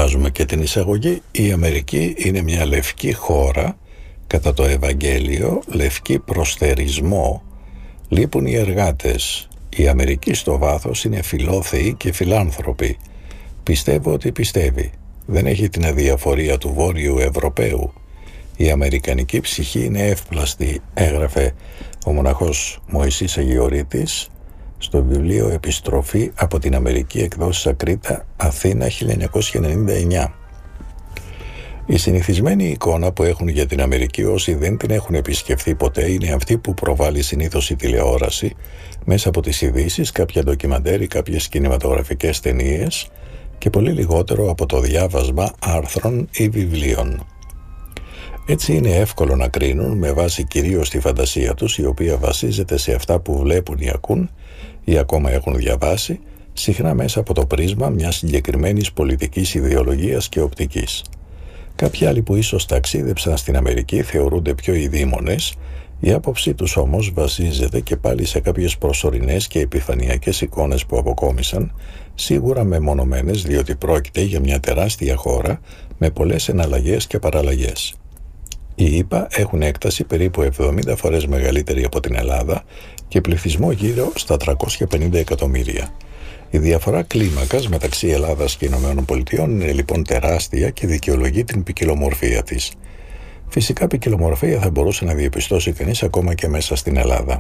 βάζουμε και την εισαγωγή. Η Αμερική είναι μια λευκή χώρα, κατά το Ευαγγέλιο, λευκή προσθερισμό. Λείπουν οι εργάτες. Η Αμερική στο βάθος είναι φιλόθεοι και φιλάνθρωποι. Πιστεύω ότι πιστεύει. Δεν έχει την αδιαφορία του Βόρειου Ευρωπαίου. Η αμερικανική ψυχή είναι εύπλαστη, έγραφε ο μοναχός Μωυσής Αγιορείτης στο βιβλίο «Επιστροφή από την Αμερική», εκδόσεις Ακρίτα, Αθήνα, 1999. Η συνηθισμένη εικόνα που έχουν για την Αμερική όσοι δεν την έχουν επισκεφθεί ποτέ είναι αυτή που προβάλλει συνήθως η τηλεόραση μέσα από τις ειδήσεις, κάποια ντοκιμαντέρ ή κάποιες κινηματογραφικές ταινίες και πολύ λιγότερο από το διάβασμα άρθρων ή βιβλίων. Έτσι είναι εύκολο να κρίνουν με βάση κυρίως τη φαντασία τους, η οποία βασίζεται σε αυτά που βλέπουν ή ακούν ή ακόμα έχουν διαβάσει, συχνά μέσα από το πρίσμα μιας συγκεκριμένης πολιτικής ιδεολογίας και οπτικής. Κάποιοι άλλοι που ίσως ταξίδεψαν στην Αμερική θεωρούνται πιο ειδήμονες, η άποψή τους όμως βασίζεται και πάλι σε κάποιες προσωρινές και επιφανειακές εικόνες που αποκόμισαν, σίγουρα μεμονωμένες διότι πρόκειται για μια τεράστια χώρα με πολλές εναλλαγές και παραλλαγές. Οι ΗΠΑ έχουν έκταση περίπου 70 φορές μεγαλύτερη από την Ελλάδα και πληθυσμό γύρω στα 350 εκατομμύρια. Η διαφορά κλίμακας μεταξύ Ελλάδας και ΗΠΑ είναι λοιπόν τεράστια και δικαιολογεί την ποικιλομορφία της. Φυσικά ποικιλομορφία θα μπορούσε να διαπιστώσει κανείς ακόμα και μέσα στην Ελλάδα.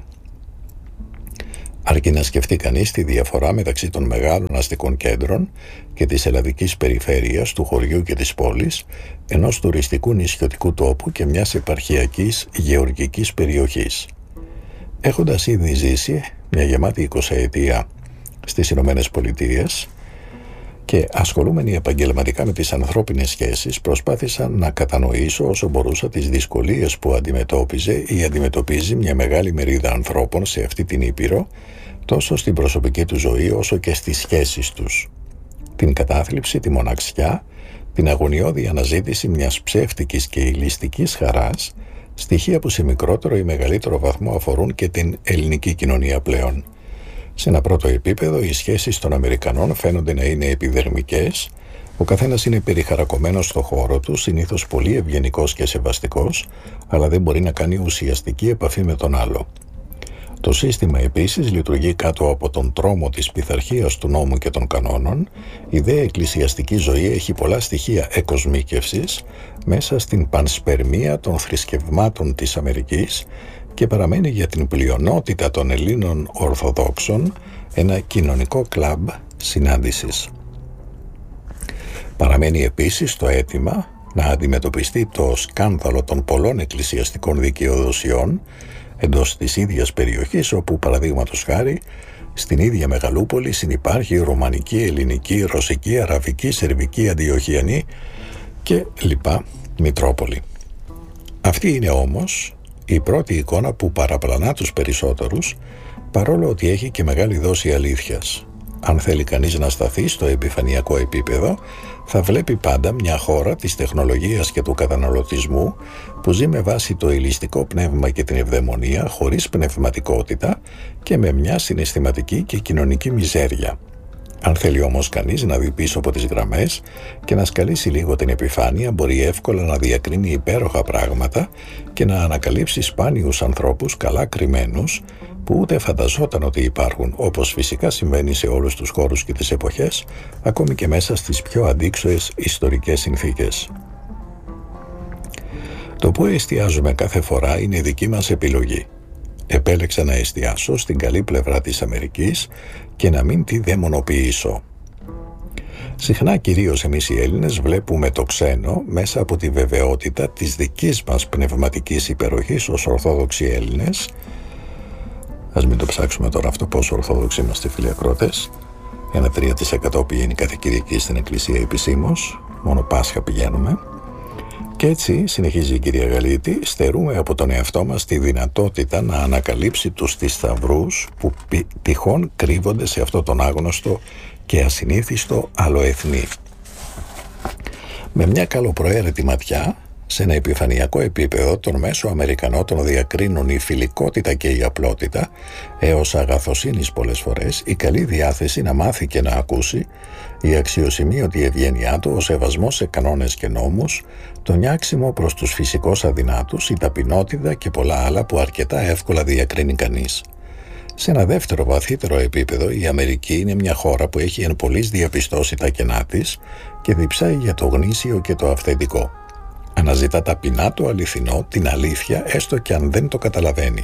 Αρκεί να σκεφτεί κανείς τη διαφορά μεταξύ των μεγάλων αστικών κέντρων και της ελλαδικής περιφέρειας, του χωριού και της πόλης, ενός τουριστικού νησιωτικού τόπου και μιας επαρχιακής γεωργικής περιοχής. Έχοντας ήδη ζήσει μια γεμάτη 20ετία στις Ηνωμένες Πολιτείες και ασχολούμενοι επαγγελματικά με τις ανθρώπινες σχέσεις, προσπάθησα να κατανοήσω όσο μπορούσα τις δυσκολίες που αντιμετώπιζε ή αντιμετωπίζει μια μεγάλη μερίδα ανθρώπων σε αυτή την Ήπειρο, τόσο στην προσωπική του ζωή όσο και στις σχέσεις τους. Την κατάθλιψη, τη μοναξιά, την αγωνιώδη αναζήτηση μιας ψεύτικης και ηλιστικής χαράς, στοιχεία που σε μικρότερο ή μεγαλύτερο βαθμό αφορούν και την ελληνική κοινωνία πλέον. Σε ένα πρώτο επίπεδο, οι σχέσεις των Αμερικανών φαίνονται να είναι επιδερμικές. Ο καθένας είναι περιχαρακωμένος στο χώρο του, συνήθως πολύ ευγενικός και σεβαστικός, αλλά δεν μπορεί να κάνει ουσιαστική επαφή με τον άλλο. Το σύστημα επίσης λειτουργεί κάτω από τον τρόμο της πειθαρχίας του νόμου και των κανόνων. Η δε εκκλησιαστική ζωή έχει πολλά στοιχεία εκοσμίκευσης μέσα στην πανσπερμία των θρησκευμάτων της Αμερικής και παραμένει για την πλειονότητα των Ελλήνων Ορθοδόξων ένα κοινωνικό κλαμπ συνάντησης. Παραμένει επίσης το αίτημα να αντιμετωπιστεί το σκάνδαλο των πολλών εκκλησιαστικών δικαιοδοσιών εντός της ίδιας περιοχής, όπου παραδείγματος χάρη στην ίδια Μεγαλούπολη συνυπάρχει ρωμανική, ελληνική, ρωσική, αραβική, σερβική, αντιοχιανή και λοιπά Μητρόπολη. Αυτή είναι όμως η πρώτη εικόνα που παραπλανά τους περισσότερους, παρόλο ότι έχει και μεγάλη δόση αλήθειας. Αν θέλει κανείς να σταθεί στο επιφανειακό επίπεδο, θα βλέπει πάντα μια χώρα της τεχνολογίας και του καταναλωτισμού που ζει με βάση το ηλιστικό πνεύμα και την ευδαιμονία, χωρίς πνευματικότητα και με μια συναισθηματική και κοινωνική μιζέρια. Αν θέλει όμως κανείς να δει πίσω από τις γραμμές και να σκαλίσει λίγο την επιφάνεια, μπορεί εύκολα να διακρίνει υπέροχα πράγματα και να ανακαλύψει σπάνιους ανθρώπους καλά κρυμμένους που ούτε φανταζόταν ότι υπάρχουν, όπως φυσικά συμβαίνει σε όλους τους χώρους και τις εποχές, ακόμη και μέσα στις πιο αντίξωες ιστορικές συνθήκες. Το που εστιάζουμε κάθε φορά είναι δική μας επιλογή. Επέλεξα να εστιάσω στην καλή πλευρά της Αμερικής και να μην τη δαιμονοποιήσω. Συχνά, κυρίως εμείς οι Έλληνες, βλέπουμε το ξένο μέσα από τη βεβαιότητα της δικής μας πνευματικής υπεροχής ως Ορθόδοξοι Έλληνες. Ας μην το ψάξουμε τώρα αυτό πόσο Ορθόδοξοι είμαστε, φίλοι ακρότες. Ένα 3% πηγαίνει κάθε Κυριακή στην εκκλησία επισήμως, μόνο Πάσχα πηγαίνουμε. Και έτσι, συνεχίζει η κυρία Γαλίτη, στερούμε από τον εαυτό μας τη δυνατότητα να ανακαλύψει τους θησαυρούς που τυχόν κρύβονται σε αυτό τον άγνωστο και ασυνήθιστο αλλοεθνή. Με μια καλοπροαίρετη ματιά Σε ένα επιφανειακό επίπεδο, τον μέσο Αμερικανό τον διακρίνουν η φιλικότητα και η απλότητα, έως αγαθοσύνης πολλές φορές, η καλή διάθεση να μάθει και να ακούσει, η αξιοσημείωτη ευγένειά του, ο σεβασμός σε κανόνες και νόμους, το νιάξιμο προς τους φυσικώς αδυνάτους, η ταπεινότητα και πολλά άλλα που αρκετά εύκολα διακρίνει κανείς. Σε ένα δεύτερο βαθύτερο επίπεδο, η Αμερική είναι μια χώρα που έχει εν πολλοίς διαπιστώσει τα κενά της και διψάει για το γνήσιο και το αυθεντικό. Αναζητά ταπεινά το αληθινό, την αλήθεια, έστω και αν δεν το καταλαβαίνει.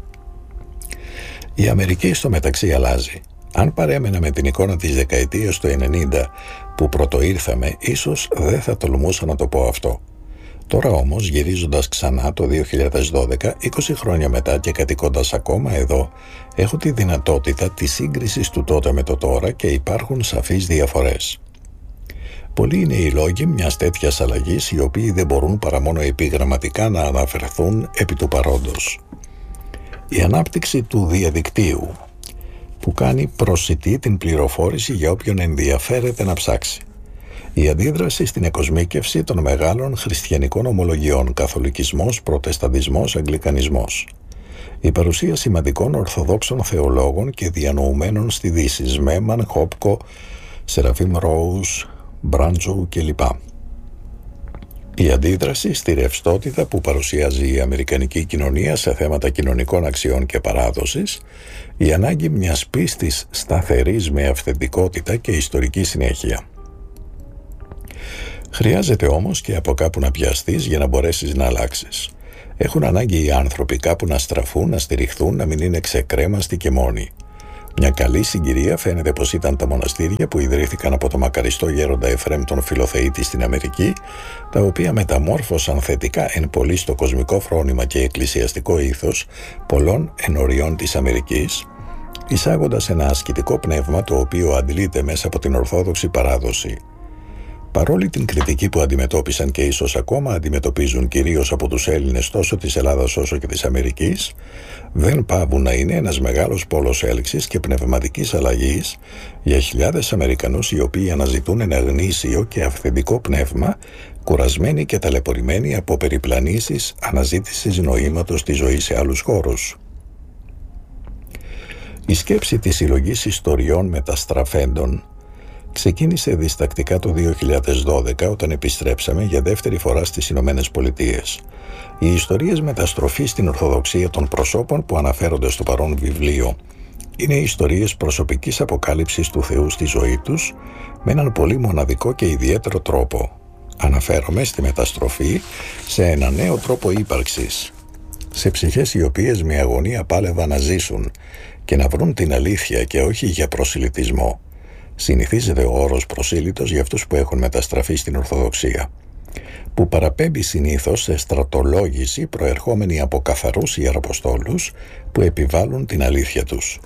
Η Αμερική στο μεταξύ αλλάζει. Αν παρέμενα με την εικόνα της δεκαετίας του 90 που πρωτοήρθαμε, ίσως δεν θα τολμούσα να το πω αυτό. Τώρα όμως, γυρίζοντας ξανά το 2012, 20 χρόνια μετά και κατοικώντας ακόμα εδώ, έχω τη δυνατότητα της σύγκρισης του τότε με το τώρα και υπάρχουν σαφείς διαφορές. Πολλοί είναι οι λόγοι μιας τέτοιας αλλαγής, οι οποίοι δεν μπορούν παρά μόνο επιγραμματικά να αναφερθούν επί του παρόντος. Η ανάπτυξη του διαδικτύου, που κάνει προσιτή την πληροφόρηση για όποιον ενδιαφέρεται να ψάξει. Η αντίδραση στην εκοσμίκευση των μεγάλων χριστιανικών ομολογιών, καθολικισμός, προτεσταντισμός, αγγλικανισμός. Η παρουσία σημαντικών ορθοδόξων θεολόγων και διανοουμένων στη Δύση, Σμέμαν, Χόπκο, Σεραφείμ Ρόους, Μπράντζου κλπ. Η αντίδραση στη ρευστότητα που παρουσιάζει η αμερικανική κοινωνία σε θέματα κοινωνικών αξιών και παράδοσης, η ανάγκη μιας πίστης σταθερής με αυθεντικότητα και ιστορική συνέχεια. Χρειάζεται όμως και από κάπου να πιαστείς για να μπορέσεις να αλλάξεις. Έχουν ανάγκη οι άνθρωποι κάπου να στραφούν, να στηριχθούν, να μην είναι ξεκρέμαστοι και μόνοι. Μια καλή συγκυρία φαίνεται πως ήταν τα μοναστήρια που ιδρύθηκαν από το μακαριστό γέροντα Εφραίμ τον Φιλοθεήτη στην Αμερική, τα οποία μεταμόρφωσαν θετικά εν πολύ στο κοσμικό φρόνημα και εκκλησιαστικό ήθος πολλών ενωριών της Αμερικής, εισάγοντας ένα ασκητικό πνεύμα το οποίο αντλείται μέσα από την ορθόδοξη παράδοση. Παρόλη την κριτική που αντιμετώπισαν και ίσως ακόμα αντιμετωπίζουν κυρίως από τους Έλληνες τόσο της Ελλάδας όσο και της Αμερικής, δεν πάβουν να είναι ένας μεγάλος πόλος έλξης και πνευματικής αλλαγής για χιλιάδες Αμερικανούς οι οποίοι αναζητούν ένα γνήσιο και αυθεντικό πνεύμα, κουρασμένοι και ταλαιπωρημένοι από περιπλανήσεις αναζήτησης νοήματος της ζωής σε άλλους χώρους. Η σκέψη της συλλογής ιστοριών μεταστραφέντων ξεκίνησε διστακτικά το 2012 όταν επιστρέψαμε για δεύτερη φορά στις Ηνωμένες Πολιτείες. Οι ιστορίες μεταστροφής στην Ορθοδοξία των προσώπων που αναφέρονται στο παρόν βιβλίο είναι ιστορίες προσωπικής αποκάλυψης του Θεού στη ζωή τους με έναν πολύ μοναδικό και ιδιαίτερο τρόπο. Αναφέρομαι στη μεταστροφή σε ένα νέο τρόπο ύπαρξης, σε ψυχές οι οποίες με αγωνία πάλευαν να ζήσουν και να βρουν την αλήθεια και όχι για προσιλητισμό. Συνηθίζεται ο όρος προσήλυτος για αυτούς που έχουν μεταστραφεί στην Ορθοδοξία, που παραπέμπει συνήθως σε στρατολόγηση προερχόμενη από καθαρούς ιεραποστόλους που επιβάλλουν την αλήθεια τους.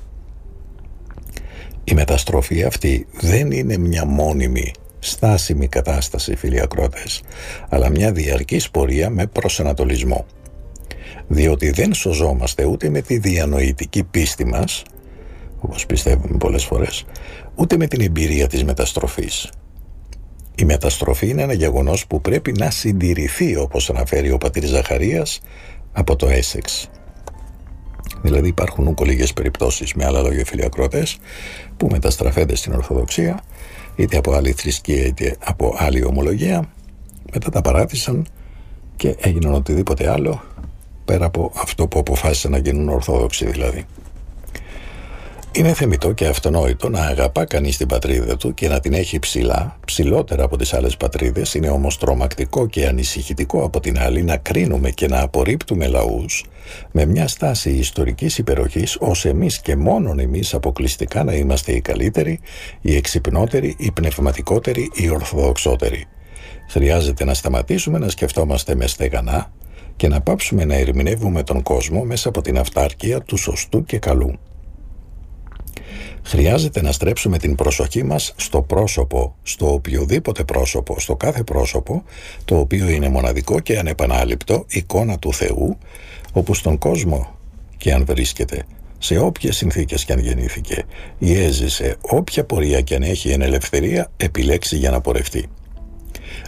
Η μεταστροφή αυτή δεν είναι μια μόνιμη, στάσιμη κατάσταση, φίλοι ακροατές, αλλά μια διαρκής πορεία με προσανατολισμό. Διότι δεν σωζόμαστε ούτε με τη διανοητική πίστη μας, όπως πιστεύουμε πολλές φορές, ούτε με την εμπειρία της μεταστροφής. Η μεταστροφή είναι ένα γεγονός που πρέπει να συντηρηθεί, όπως αναφέρει ο πατήρ Ζαχαρίας από το Έσεξ. Δηλαδή υπάρχουν ούκο λίγες περιπτώσεις, με άλλα λόγια, φίλοι ακροατές, που μεταστραφένται στην Ορθοδοξία, είτε από άλλη θρησκεία είτε από άλλη ομολογία, μετά τα παράτησαν και έγιναν οτιδήποτε άλλο πέρα από αυτό που αποφάσισαν να γίνουν Ορθόδοξοι δηλαδή. Είναι θεμιτό και αυτονόητο να αγαπά κανείς την πατρίδα του και να την έχει ψηλά, ψηλότερα από τις άλλες πατρίδες. Είναι όμως τρομακτικό και ανησυχητικό από την άλλη να κρίνουμε και να απορρίπτουμε λαούς με μια στάση ιστορικής υπεροχής, ως εμείς και μόνον εμείς αποκλειστικά να είμαστε οι καλύτεροι, οι εξυπνότεροι, οι πνευματικότεροι, οι ορθοδοξότεροι. Χρειάζεται να σταματήσουμε να σκεφτόμαστε με στεγανά και να πάψουμε να ερμηνεύουμε τον κόσμο μέσα από την αυτάρκεια του σωστού και καλού. Χρειάζεται να στρέψουμε την προσοχή μας στο πρόσωπο, στο οποιοδήποτε πρόσωπο, στο κάθε πρόσωπο, το οποίο είναι μοναδικό και ανεπανάληπτο, εικόνα του Θεού, όπου στον κόσμο και αν βρίσκεται, σε όποιες συνθήκες και αν γεννήθηκε ή έζησε, όποια πορεία και αν έχει εν ελευθερία επιλέξει για να πορευτεί.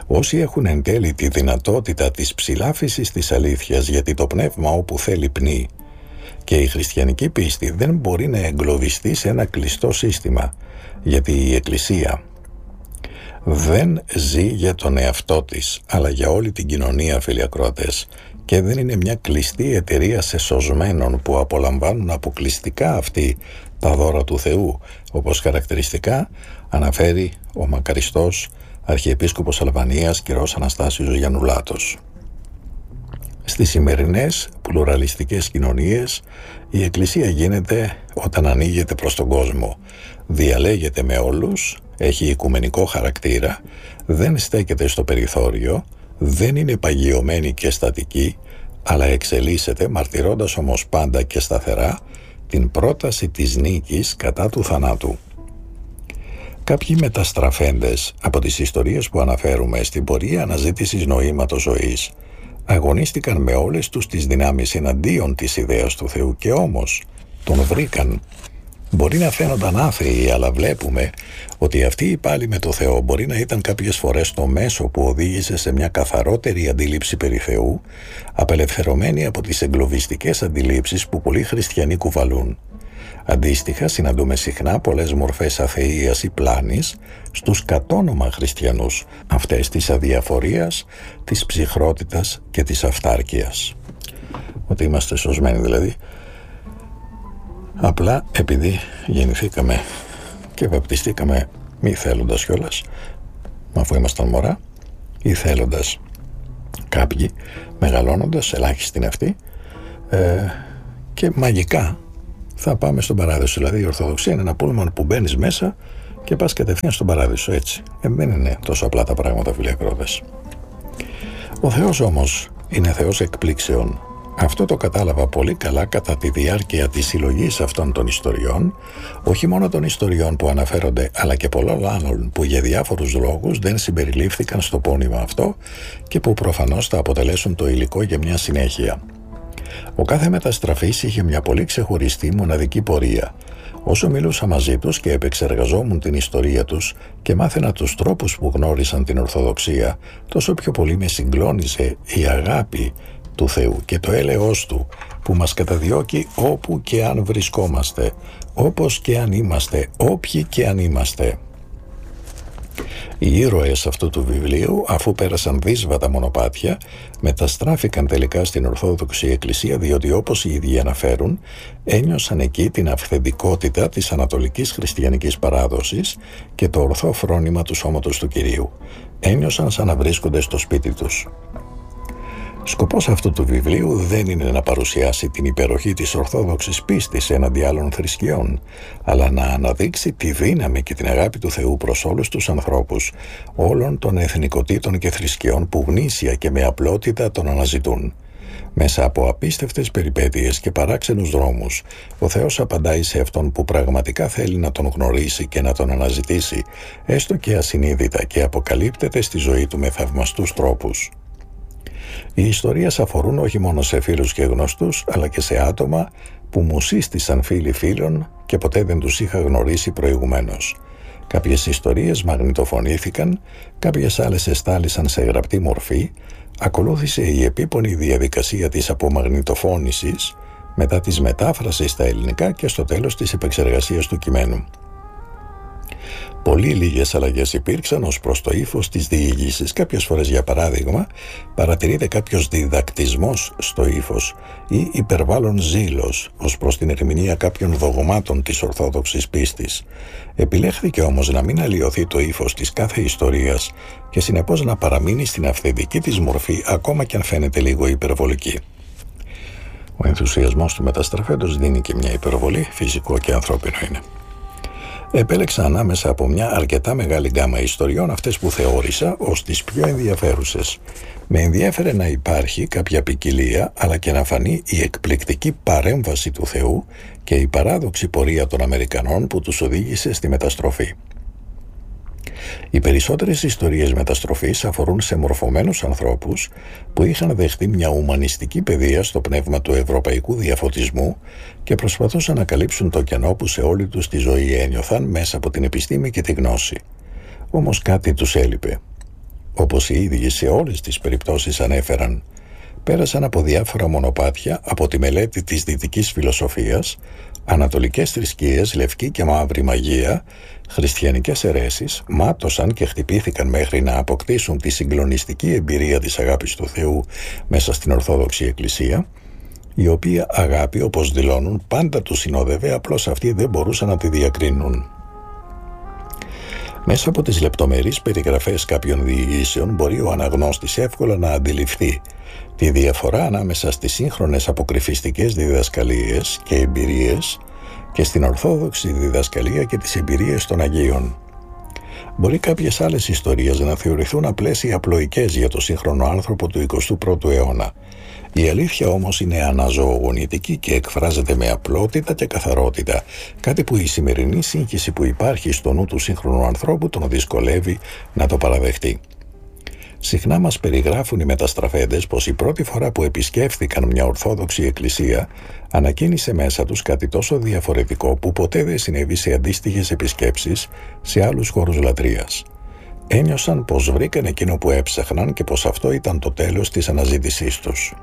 Όσοι έχουν εν τέλει τη δυνατότητα της ψηλάφισης της αλήθειας, γιατί το πνεύμα όπου θέλει πνίγει, και η χριστιανική πίστη δεν μπορεί να εγκλωβιστεί σε ένα κλειστό σύστημα, γιατί η Εκκλησία δεν ζει για τον εαυτό της, αλλά για όλη την κοινωνία, φίλοι ακροατές, και δεν είναι μια κλειστή εταιρεία σεσωσμένων που απολαμβάνουν αποκλειστικά αυτοί τα δώρα του Θεού, όπως χαρακτηριστικά αναφέρει ο μακαριστός Αρχιεπίσκοπος Αλβανίας κ. Αναστάσιος Γιαννουλάτος. Στις σημερινές πλουραλιστικές κοινωνίες η Εκκλησία γίνεται όταν ανοίγεται προς τον κόσμο, διαλέγεται με όλους, έχει οικουμενικό χαρακτήρα, δεν στέκεται στο περιθώριο, δεν είναι παγιωμένη και στατική, αλλά εξελίσσεται μαρτυρώντας όμως πάντα και σταθερά την πρόταση της νίκης κατά του θανάτου. Κάποιοι μεταστραφέντες από τις ιστορίες που αναφέρουμε στην πορεία αναζήτησης νοήματος ζωής αγωνίστηκαν με όλες τους τις δυνάμεις εναντίον της ιδέας του Θεού και όμως τον βρήκαν. Μπορεί να φαίνονταν άθεοι, αλλά βλέπουμε ότι αυτή η πάλη με το Θεό μπορεί να ήταν κάποιες φορές το μέσο που οδήγησε σε μια καθαρότερη αντίληψη περί Θεού, απελευθερωμένη από τις εγκλωβιστικές αντιλήψεις που πολλοί χριστιανοί κουβαλούν. Αντίστοιχα, συναντούμε συχνά πολλές μορφές αθείας ή πλάνης στους κατόνομα χριστιανούς, αυτές της αδιαφορίας, της ψυχρότητας και της αυτάρκειας. Ότι είμαστε σωσμένοι δηλαδή, απλά επειδή γεννηθήκαμε και βαπτιστήκαμε μη θέλοντας κιόλας, αφού ήμασταν μωρά, ή θέλοντας κάποιοι, μεγαλώνοντας, ελάχιστοι είναι αυτοί, και μαγικά θα πάμε στον παράδεισο. Δηλαδή η Ορθοδοξία είναι ένα πούλμαν που μπαίνεις μέσα και πας κατευθείαν στον παράδεισο, έτσι. Δεν είναι τόσο απλά τα πράγματα, φίλοι ακρότες. Ο Θεός όμως είναι Θεός εκπλήξεων. Αυτό το κατάλαβα πολύ καλά κατά τη διάρκεια της συλλογής αυτών των ιστοριών, όχι μόνο των ιστοριών που αναφέρονται, αλλά και πολλών άλλων που για διάφορους λόγους δεν συμπεριλήφθηκαν στο πόνημα αυτό και που προφανώς θα αποτελέσουν το υλικό για μια συνέχεια. Ο κάθε μεταστραφής είχε μια πολύ ξεχωριστή μοναδική πορεία. Όσο μιλούσα μαζί τους και επεξεργαζόμουν την ιστορία τους και μάθαινα τους τρόπους που γνώρισαν την Ορθοδοξία, τόσο πιο πολύ με συγκλώνησε η αγάπη του Θεού και το έλεος Του που μας καταδιώκει όπου και αν βρισκόμαστε, όπως και αν είμαστε, όποιοι και αν είμαστε. Οι ήρωες αυτού του βιβλίου, αφού πέρασαν δύσβατα μονοπάτια, μεταστράφηκαν τελικά στην Ορθόδοξη Εκκλησία, διότι όπως οι ίδιοι αναφέρουν, ένιωσαν εκεί την αυθεντικότητα της ανατολικής χριστιανικής παράδοσης και το ορθό φρόνημα του σώματος του Κυρίου. Ένιωσαν σαν να βρίσκονται στο σπίτι τους. Σκοπός αυτού του βιβλίου δεν είναι να παρουσιάσει την υπεροχή της ορθόδοξης πίστης έναντι άλλων θρησκειών, αλλά να αναδείξει τη δύναμη και την αγάπη του Θεού προς όλους τους ανθρώπους, όλων των εθνικοτήτων και θρησκειών που γνήσια και με απλότητα τον αναζητούν. Μέσα από απίστευτες περιπέτειες και παράξενους δρόμους, ο Θεός απαντάει σε αυτόν που πραγματικά θέλει να τον γνωρίσει και να τον αναζητήσει, έστω και ασυνείδητα, και αποκαλύπτεται στη ζωή του με θαυμαστούς τρόπους. Οι ιστορίες αφορούν όχι μόνο σε φίλους και γνωστούς, αλλά και σε άτομα που μου σύστησαν φίλοι φίλων και ποτέ δεν τους είχα γνωρίσει προηγουμένως. Κάποιες ιστορίες μαγνητοφωνήθηκαν, κάποιες άλλες εστάλησαν σε γραπτή μορφή, ακολούθησε η επίπονη διαδικασία της απομαγνητοφώνησης, μετά της μετάφρασης στα ελληνικά και στο τέλος της επεξεργασίας του κειμένου. Πολύ λίγες αλλαγές υπήρξαν ως προς το ύφος της διήγησης. Κάποιες φορές, για παράδειγμα, παρατηρείται κάποιος διδακτισμός στο ύφος ή υπερβάλλον ζήλος ως προς την ερμηνεία κάποιων δογμάτων της ορθόδοξης πίστης. Επιλέχθηκε όμως να μην αλλοιωθεί το ύφος της κάθε ιστορίας και συνεπώς να παραμείνει στην αυθεντική της μορφή, ακόμα και αν φαίνεται λίγο υπερβολική. Ο ενθουσιασμός του μεταστραφέντος δίνει και μια υπερβολή, φυσικό και ανθρώπινο είναι. Επέλεξα ανάμεσα από μια αρκετά μεγάλη γκάμα ιστοριών αυτές που θεώρησα ως τις πιο ενδιαφέρουσες. Με ενδιέφερε να υπάρχει κάποια ποικιλία, αλλά και να φανεί η εκπληκτική παρέμβαση του Θεού και η παράδοξη πορεία των Αμερικανών που τους οδήγησε στη μεταστροφή. Οι περισσότερες ιστορίες μεταστροφής αφορούν σε μορφωμένους ανθρώπους που είχαν δεχτεί μια ουμανιστική παιδεία στο πνεύμα του ευρωπαϊκού διαφωτισμού και προσπαθούσαν να καλύψουν το κενό που σε όλη τους τη ζωή ένιωθαν μέσα από την επιστήμη και τη γνώση. Όμως κάτι τους έλειπε. όπως οι ίδιοι σε όλες τις περιπτώσεις ανέφεραν, πέρασαν από διάφορα μονοπάτια από τη μελέτη της δυτικής φιλοσοφίας, ανατολικές θρησκείες, λευκή και μαύρη μαγεία, χριστιανικές αιρέσεις, μάτωσαν και χτυπήθηκαν μέχρι να αποκτήσουν τη συγκλονιστική εμπειρία της αγάπης του Θεού μέσα στην Ορθόδοξη Εκκλησία, η οποία αγάπη, όπως δηλώνουν, πάντα τους συνόδευε, απλώς αυτοί δεν μπορούσαν να τη διακρίνουν. Μέσα από τις λεπτομερείς περιγραφές κάποιων διηγήσεων μπορεί ο αναγνώστης εύκολα να αντιληφθεί τη διαφορά ανάμεσα στις σύγχρονες αποκρυφιστικές διδασκαλίες και εμπειρίες και στην Ορθόδοξη διδασκαλία και τις εμπειρίες των Αγίων. Μπορεί κάποιες άλλες ιστορίες να θεωρηθούν απλές ή απλοϊκές για το σύγχρονο άνθρωπο του 21ου αιώνα. Η αλήθεια όμως είναι αναζωογονητική και εκφράζεται με απλότητα και καθαρότητα, κάτι που η σημερινή σύγχυση που υπάρχει στο νου του σύγχρονου ανθρώπου τον δυσκολεύει να το παραδεχτεί. Συχνά μας περιγράφουν οι μεταστραφέντες πως η πρώτη φορά που επισκέφθηκαν μια Ορθόδοξη εκκλησία ανακοίνησε μέσα τους κάτι τόσο διαφορετικό που ποτέ δεν συνέβη σε αντίστοιχες επισκέψεις σε άλλους χώρους λατρείας. Ένιωσαν πως βρήκαν εκείνο που έψαχναν και πως αυτό ήταν το τέλος της αναζήτησής τους.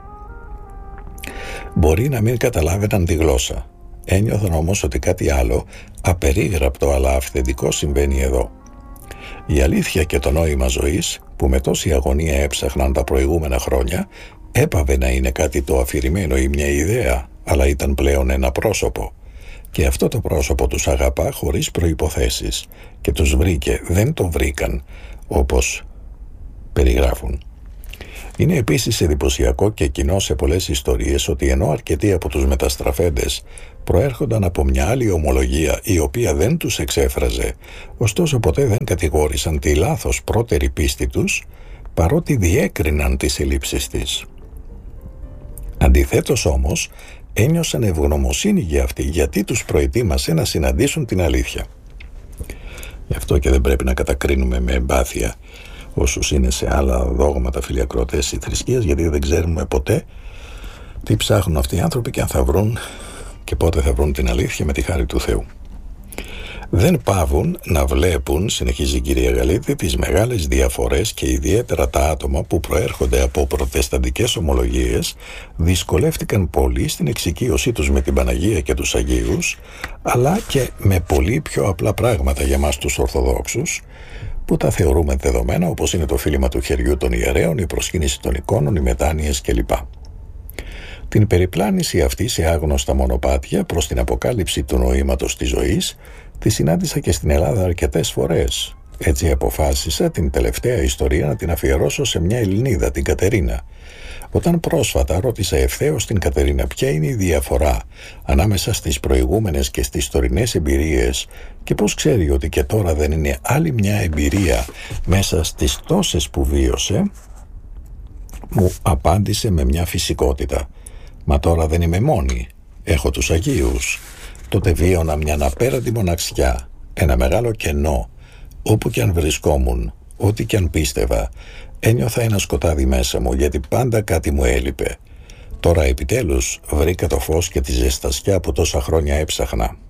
Μπορεί να μην καταλάβαιναν τη γλώσσα. Ένιωθαν όμως ότι κάτι άλλο, απερίγραπτο αλλά αυθεντικό, συμβαίνει εδώ. Η αλήθεια και το νόημα ζωής, που με τόση αγωνία έψαχναν τα προηγούμενα χρόνια, έπαβε να είναι κάτι το αφηρημένο ή μια ιδέα, αλλά ήταν πλέον ένα πρόσωπο. Και αυτό το πρόσωπο τους αγαπά χωρίς προϋποθέσεις και τους βρήκε, δεν το βρήκαν, όπως περιγράφουν. Είναι επίσης εντυπωσιακό και κοινό σε πολλές ιστορίες ότι ενώ αρκετοί από τους μεταστραφέντες προέρχονταν από μια άλλη ομολογία η οποία δεν τους εξέφραζε, ωστόσο ποτέ δεν κατηγόρησαν τη λάθος πρώτερη πίστη τους, παρότι διέκριναν τις ελλείψεις της. Αντιθέτως όμως, ένιωσαν ευγνωμοσύνη για αυτή, γιατί τους προετοίμασε να συναντήσουν την αλήθεια. Γι' αυτό και δεν πρέπει να κατακρίνουμε με εμπάθεια όσους είναι σε άλλα δόγματα, φίλοι ακροατές, ή θρησκείες, γιατί δεν ξέρουμε ποτέ τι ψάχνουν αυτοί οι άνθρωποι και αν θα βρουν και πότε θα βρουν την αλήθεια με τη χάρη του Θεού. Δεν παύουν να βλέπουν, συνεχίζει η κυρία Γαλίτη, τις μεγάλες διαφορές και ιδιαίτερα τα άτομα που προέρχονται από προτεσταντικές ομολογίες δυσκολεύτηκαν πολύ στην εξοικείωσή τους με την Παναγία και τους Αγίους, αλλά και με πολύ πιο απλά πράγματα για μας τους Ορθοδόξους, που τα θεωρούμε δεδομένα, όπως είναι το φίλημα του χεριού των ιερέων, η προσκύνηση των εικόνων, οι μετάνοιες κλπ. Την περιπλάνηση αυτή σε άγνωστα μονοπάτια προς την αποκάλυψη του νοήματος της ζωής τη συνάντησα και στην Ελλάδα αρκετές φορές. Έτσι αποφάσισα την τελευταία ιστορία να την αφιερώσω σε μια Ελληνίδα, την Κατερίνα. Όταν πρόσφατα ρώτησα ευθέως την Κατερίνα ποια είναι η διαφορά ανάμεσα στις προηγούμενες και στις τωρινές εμπειρίες και πώς ξέρει ότι και τώρα δεν είναι άλλη μια εμπειρία μέσα στις τόσες που βίωσε, μου απάντησε με μια φυσικότητα: «Μα τώρα δεν είμαι μόνη, έχω τους Αγίους». Τότε βίωνα μια απέραντη μοναξιά, ένα μεγάλο κενό. Όπου κι αν βρισκόμουν, ό,τι κι αν πίστευα, ένιωθα ένα σκοτάδι μέσα μου, γιατί πάντα κάτι μου έλειπε. Τώρα επιτέλους βρήκα το φως και τη ζεστασιά που τόσα χρόνια έψαχνα.